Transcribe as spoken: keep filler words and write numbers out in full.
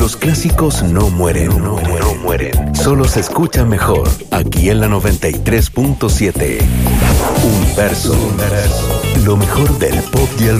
Los clásicos no mueren, no, no mueren. Solo se escuchan mejor aquí en la noventa y tres punto siete. Un verso. Lo mejor del pop y el